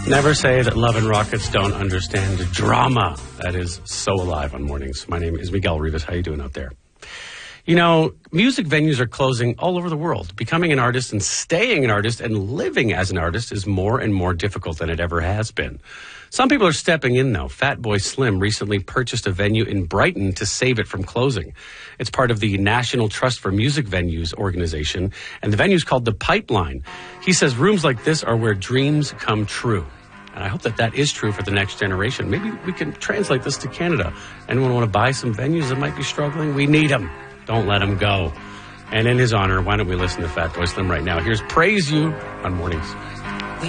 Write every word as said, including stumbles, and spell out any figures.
Never say that Love and Rockets don't understand drama. That is so alive on mornings. My name is Miguel Rivas. How you doing out there? You know, music venues are closing all over the world. Becoming an artist and staying an artist and living as an artist is more and more difficult than it ever has been. Some people are stepping in, though. Fatboy Slim recently purchased a venue in Brighton to save it from closing. It's part of the National Trust for Music Venues organization, and the venue's called The Pipeline. He says rooms like this are where dreams come true. And I hope that that is true for the next generation. Maybe we can translate this to Canada. Anyone want to buy some venues that might be struggling? We need them. Don't let them go. And in his honor, why don't we listen to Fatboy Slim right now? Here's Praise You on Mornings.